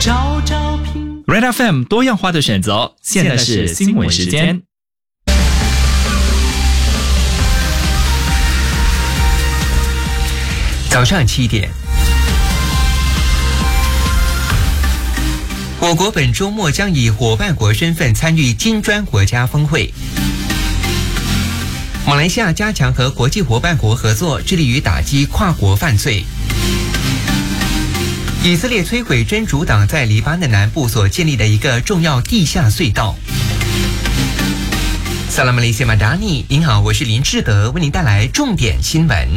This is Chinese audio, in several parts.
找找平 Red FM 多样化的选择，现在是新闻时间。 早上7点，我国本周末将以伙伴国身份参与金砖国家峰会。马来西亚加强和国际伙伴国合作，致力于打击跨国犯罪。以色列摧毁真主党在黎巴嫩南部所建立的一个重要地下隧道。萨拉马雷西马达尼，您好，我是林志德，为您带来重点新闻。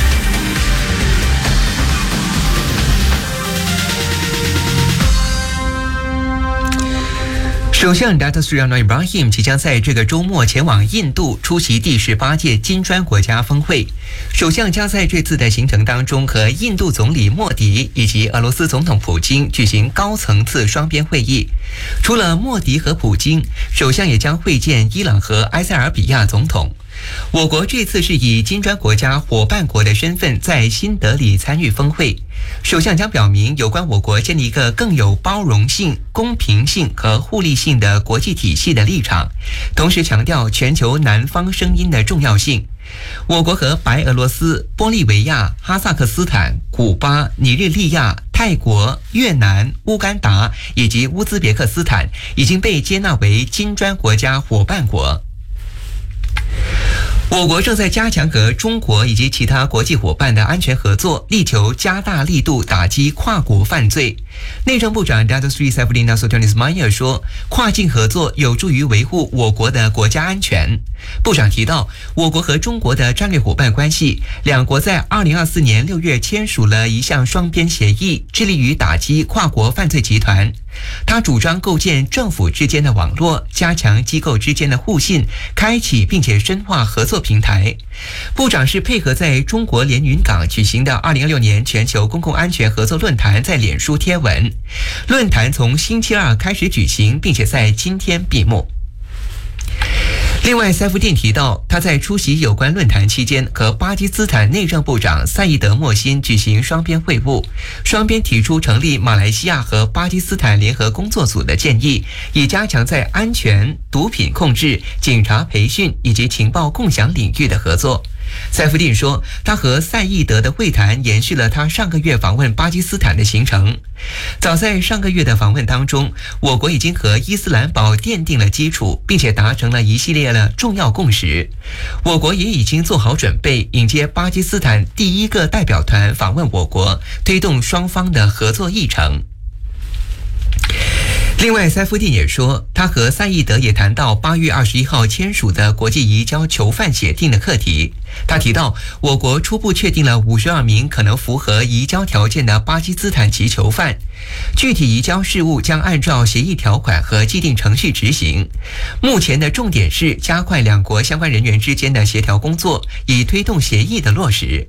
首相 Datuk Seri Anwar Ibrahim 即将在这个周末前往印度出席第18届金砖国家峰会。首相将在这次的行程当中和印度总理莫迪以及俄罗斯总统普京举行高层次双边会议。除了莫迪和普京，首相也将会见伊朗和埃塞俄比亚总统。我国这次是以金砖国家伙伴国的身份在新德里参与峰会。首相将表明有关我国建立一个更有包容性、公平性和互利性的国际体系的立场，同时强调全球南方声音的重要性。我国和白俄罗斯、玻利维亚、哈萨克斯坦、古巴、尼日利亚、泰国、越南、乌干达以及乌兹别克斯坦已经被接纳为金砖国家伙伴国。我国正在加强和中国以及其他国际伙伴的安全合作，力求加大力度打击跨国犯罪。内政部长 Datuk Seri Saifuddin Nasution Ismail 说，跨境合作有助于维护我国的国家安全。部长提到，我国和中国的战略伙伴关系，两国在2024年6月签署了一项双边协议，致力于打击跨国犯罪集团。他主张构建政府之间的网络，加强机构之间的互信，开启并且深化合作平台。部长是配合在中国连云港举行的2026年全球公共安全合作论坛在脸书贴文。论坛从星期二开始举行，并且在今天闭幕。另外，塞夫丁提到，他在出席有关论坛期间和巴基斯坦内政部长赛义德·莫辛举行双边会晤，双边提出成立马来西亚和巴基斯坦联合工作组的建议，以加强在安全、毒品控制、警察培训以及情报共享领域的合作。塞夫丁说，他和赛义德的会谈延续了他上个月访问巴基斯坦的行程。早在上个月的访问当中，我国已经和伊斯兰堡奠定了基础，并且达成了一系列的重要共识。我国也已经做好准备，迎接巴基斯坦第一个代表团访问我国，推动双方的合作议程。另外，塞夫丁也说，他和赛义德也谈到8月21号签署的国际移交囚犯协定的课题。他提到，我国初步确定了52名可能符合移交条件的巴基斯坦籍囚犯，具体移交事务将按照协议条款和既定程序执行。目前的重点是加快两国相关人员之间的协调工作，以推动协议的落实。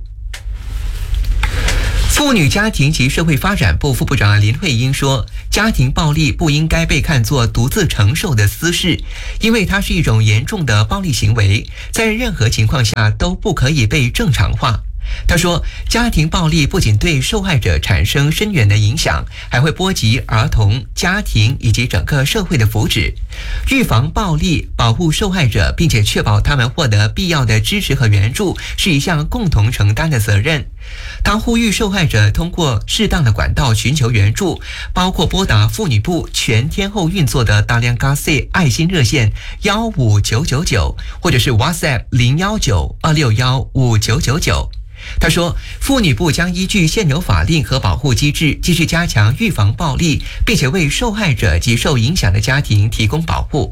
妇女家庭及社会发展部副部长林慧英说，家庭暴力不应该被看作独自承受的私事，因为它是一种严重的暴力行为，在任何情况下都不可以被正常化。他说，家庭暴力不仅对受害者产生深远的影响，还会波及儿童、家庭以及整个社会的福祉。预防暴力，保护受害者，并且确保他们获得必要的支持和援助，是一项共同承担的责任。他呼吁受害者通过适当的管道寻求援助，包括拨打妇女部全天候运作的Dalian Kasih爱心热线15999，或者是 WhatsApp 019-261-5999。他说，妇女部将依据现有法令和保护机制，继续加强预防暴力，并且为受害者及受影响的家庭提供保护。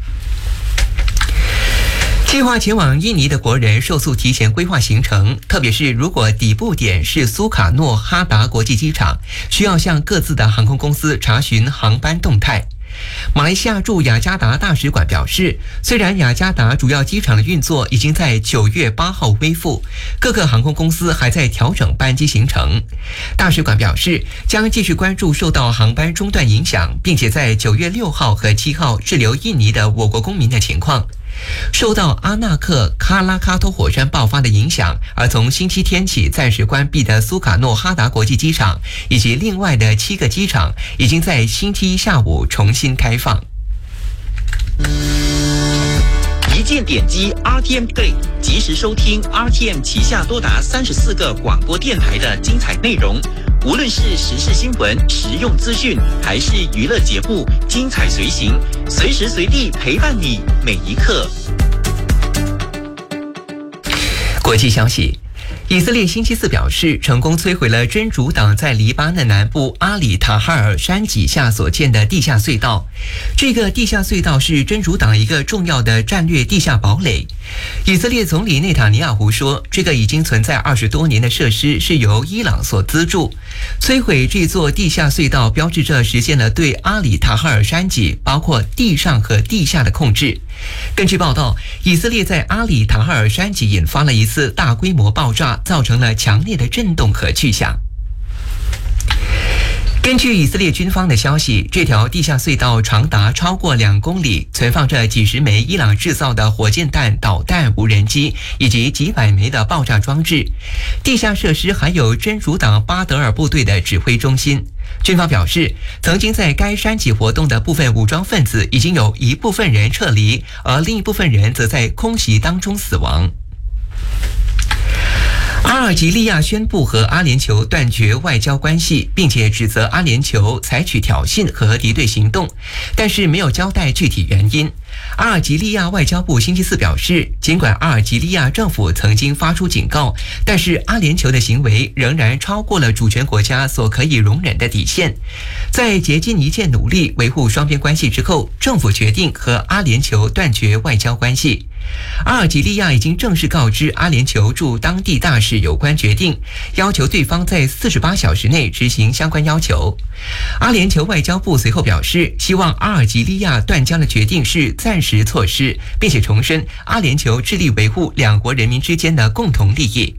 计划前往印尼的国人受诉提前规划行程，特别是如果底部点是苏卡诺哈达国际机场，需要向各自的航空公司查询航班动态。马来西亚驻雅加达大使馆表示，虽然雅加达主要机场的运作已经在9月8号恢复，各个航空公司还在调整班机行程。大使馆表示，将继续关注受到航班中断影响，并且在9月6号和7号滞留印尼的我国公民的情况。 受到阿纳克卡拉卡托火山爆发的影响，而从星期天起暂时关闭的苏卡诺哈达国际机场以及另外的7个机场，已经在星期一下午重新开放。 一键点击 RTM Play， 及时收听 RTM 旗下多达34个广播电台的精彩内容。无论是时事新闻、实用资讯，还是娱乐节目，精彩随行，随时随地陪伴你每一刻。 国际消息。以色列星期四表示，成功摧毁了真主党在黎巴嫩南部阿里塔哈尔山脊下所建的地下隧道。这个地下隧道是真主党一个重要的战略地下堡垒。以色列总理内塔尼亚胡说，这个已经存在20多年的设施是由伊朗所资助。摧毁这座地下隧道，标志着实现了对阿里塔哈尔山脊包括地上和地下的控制。根据报道，以色列在阿里塔哈尔山脊引发了一次大规模爆炸，造成了强烈的震动和巨响。根据以色列军方的消息，这条地下隧道长达超过2公里，存放着几十枚伊朗制造的火箭弹、导弹、无人机以及几百枚的爆炸装置。地下设施还有真主党巴德尔部队的指挥中心。军方表示，曾经在该山脊活动的部分武装分子已经有一部分人撤离，而另一部分人则在空袭当中死亡。阿尔及利亚宣布和阿联酋断绝外交关系，并且指责阿联酋采取挑衅和敌对行动，但是没有交代具体原因。阿尔及利亚外交部星期四表示，尽管阿尔及利亚政府曾经发出警告，但是阿联酋的行为仍然超过了主权国家所可以容忍的底线。在竭尽一切努力维护双边关系之后，政府决定和阿联酋断绝外交关系。阿尔及利亚已经正式告知阿联酋驻当地大使有关决定，要求对方在48小时内执行相关要求。阿联酋外交部随后表示，希望阿尔及利亚断交的决定是暂时措施，并且重申阿联酋致力维护两国人民之间的共同利益。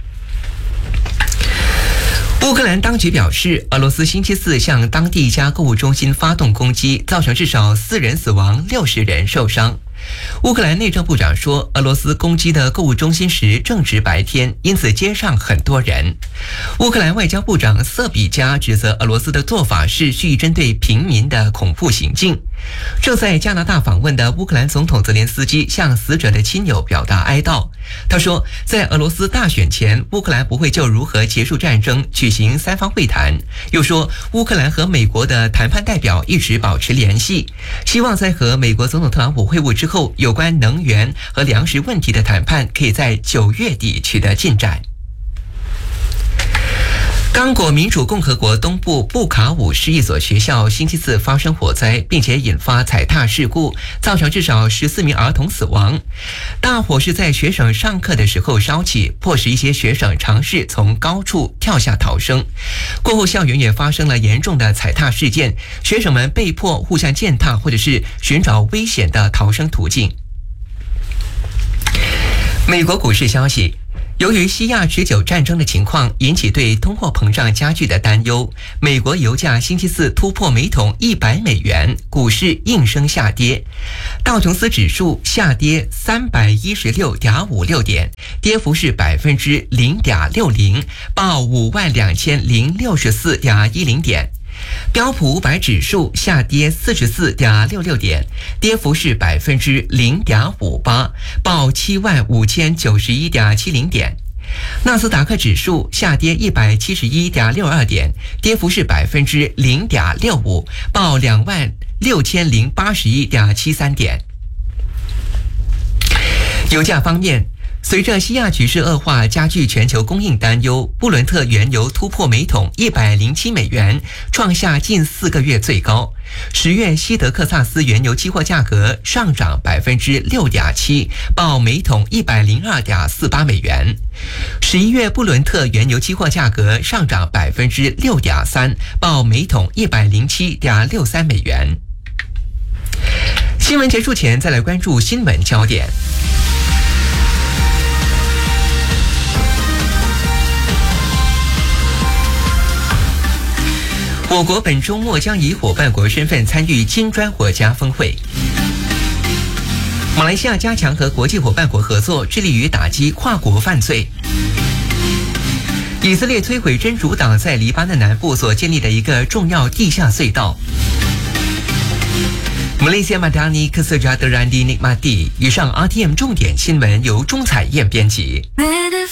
乌克兰当局表示，俄罗斯星期四向当地一家购物中心发动攻击，造成至少4人死亡，60人受伤。乌克兰内政部长说，俄罗斯攻击的购物中心时正值白天，因此街上很多人。乌克兰外交部长瑟比加指责俄罗斯的做法是蓄意针对平民的恐怖行径。正在加拿大访问的乌克兰总统泽连斯基向死者的亲友表达哀悼。他说，在俄罗斯大选前，乌克兰不会就如何结束战争举行3方会谈。又说，乌克兰和美国的谈判代表一直保持联系，希望在和美国总统特朗普会晤之后，有关能源和粮食问题的谈判可以在9月底取得进展。刚果民主共和国东部布卡武市一所学校星期四发生火灾，并且引发踩踏事故，造成至少14名儿童死亡。大火是在学生上课的时候烧起，迫使一些学生尝试从高处跳下逃生。过后校园也发生了严重的踩踏事件，学生们被迫互相践踏或者是寻找危险的逃生途径。美国股市消息，由于西亚持久战争的情况引起对通货膨胀加剧的担忧，美国油价星期四突破每桶100美元，股市应声下跌。道琼斯指数下跌316.56点，跌幅是0.60%，报52064.10点。标普500指数下跌44.66点，跌幅是0.58%，报75091.70点。纳斯达克指数下跌171.62点，跌幅是0.65%，报26081.73点。油价方面，随着西亚局势恶化加剧全球供应担忧，布伦特原油突破每桶107美元，创下近4个月最高。10月西德克萨斯原油期货价格上涨6.7%，报每桶102.48美元。11月布伦特原油期货价格上涨6.3%，报每桶107.63美元。新闻结束前，再来关注新闻焦点。我国本周末将以伙伴国身份参与金砖国家峰会。 马来西亚加强和国际伙伴国合作，致力于打击跨国犯罪。以色列摧毁真主党在黎巴嫩南部所建立的一个重要地下隧道。Malaysia Madani Kesejahteraan Dinikmati。以上 RTM 重点新闻由钟彩燕编辑。